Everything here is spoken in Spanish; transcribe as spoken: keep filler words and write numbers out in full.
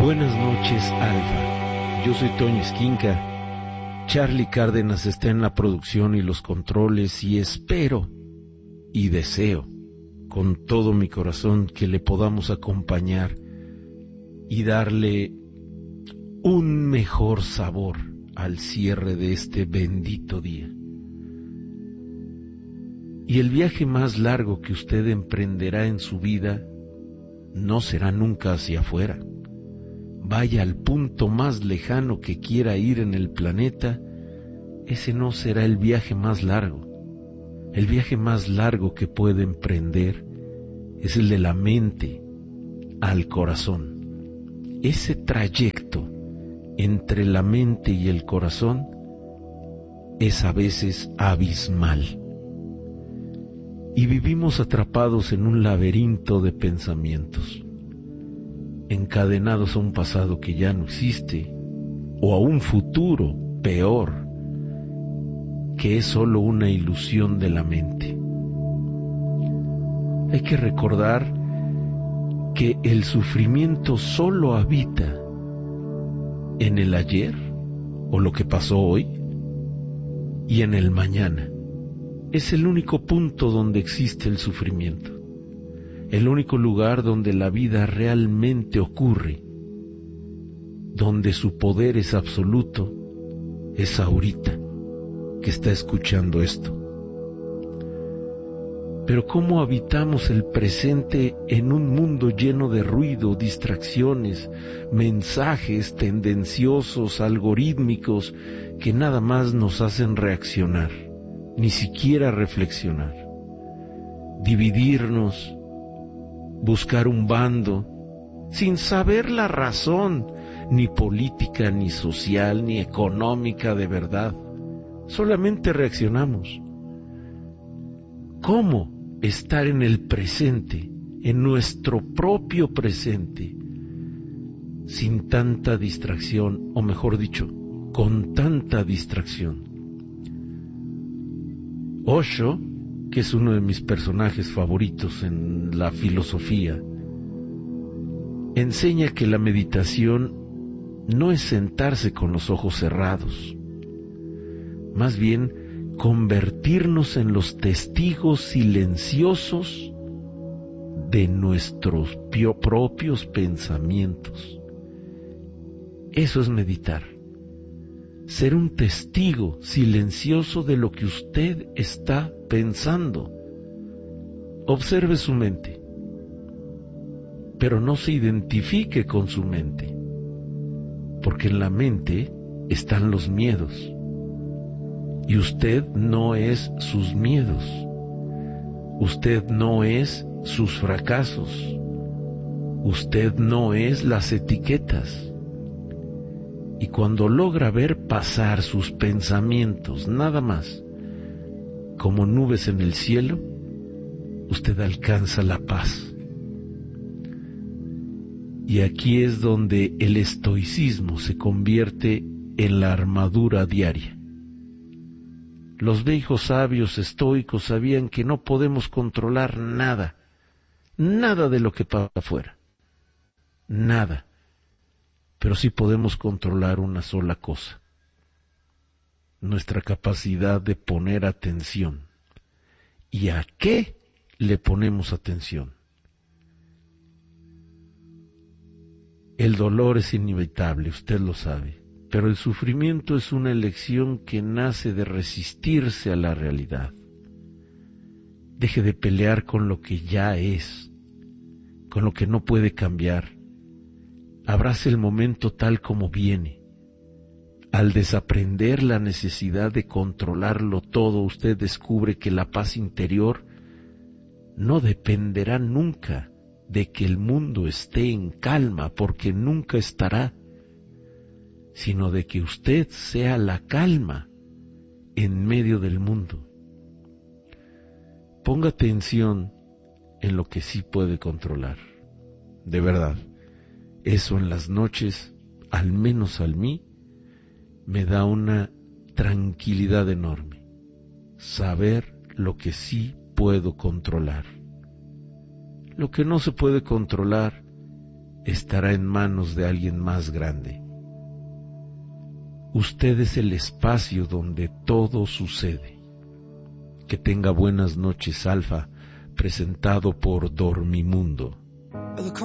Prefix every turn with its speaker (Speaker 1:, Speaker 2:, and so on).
Speaker 1: Buenas noches, Alfa. Yo soy Toño Esquinca. Charlie Cárdenas está en la producción y los controles, y espero y deseo con todo mi corazón que le podamos acompañar y darle un mejor sabor al cierre de este bendito día. Y el viaje más largo que usted emprenderá en su vida no será nunca hacia afuera. Vaya al punto más lejano que quiera ir en el planeta, ese no será el viaje más largo. El viaje más largo que puede emprender es el de la mente al corazón. Ese trayecto entre la mente y el corazón es a veces abismal. Y vivimos atrapados en un laberinto de pensamientos, encadenados a un pasado que ya no existe, o a un futuro peor, que es solo una ilusión de la mente. Hay que recordar que el sufrimiento solo habita en el ayer, o lo que pasó hoy, y en el mañana. Es el único punto donde existe el sufrimiento, el único lugar donde la vida realmente ocurre, donde su poder es absoluto, es ahorita que está escuchando esto. Pero ¿cómo habitamos el presente en un mundo lleno de ruido, distracciones, mensajes tendenciosos, algorítmicos, que nada más nos hacen reaccionar, ni siquiera reflexionar, dividirnos, buscar un bando, sin saber la razón, ni política, ni social, ni económica de verdad? Solamente reaccionamos. ¿Cómo estar en el presente, en nuestro propio presente, sin tanta distracción, o mejor dicho, con tanta distracción? Osho, que es uno de mis personajes favoritos en la filosofía, enseña que la meditación no es sentarse con los ojos cerrados, más bien convertirnos en los testigos silenciosos de nuestros propios pensamientos. Eso es meditar. Ser un testigo silencioso de lo que usted está pensando. Observe su mente, pero no se identifique con su mente, porque en la mente están los miedos, y usted no es sus miedos, usted no es sus fracasos, usted no es las etiquetas. Y cuando logra ver pasar sus pensamientos nada más como nubes en el cielo, usted alcanza la paz. Y aquí es donde el estoicismo se convierte en la armadura diaria. Los viejos sabios estoicos sabían que no podemos controlar nada, nada de lo que pasa afuera, nada. Pero sí podemos controlar una sola cosa: nuestra capacidad de poner atención. ¿Y a qué le ponemos atención? El dolor es inevitable, usted lo sabe, pero el sufrimiento es una elección que nace de resistirse a la realidad. Deje de pelear con lo que ya es, con lo que no puede cambiar. Abrace el momento tal como viene. Al desaprender la necesidad de controlarlo todo, usted descubre que la paz interior no dependerá nunca de que el mundo esté en calma, porque nunca estará, sino de que usted sea la calma en medio del mundo. Ponga atención en lo que sí puede controlar, de verdad. Eso en las noches, al menos a mí, me da una tranquilidad enorme. Saber lo que sí puedo controlar. Lo que no se puede controlar estará en manos de alguien más grande. Usted es el espacio donde todo sucede. Que tenga buenas noches, Alfa, presentado por Dormimundo.